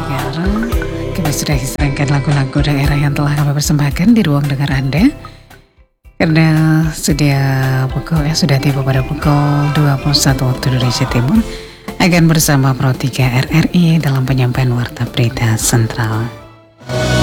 pendengar, kami sudah istirahatkan lagu-lagu daerah yang telah kami persembahkan di ruang dengar Anda. Karena sudah tiba pada pukul 21 waktu Indonesia Timur, akan bersama Pro 3 RRI dalam penyampaian Warta Berita Sentral.